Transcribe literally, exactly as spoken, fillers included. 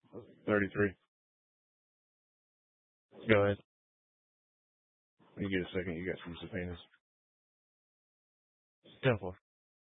thirty-three. Go ahead. When you get a second, you got some subpoenas. ten four.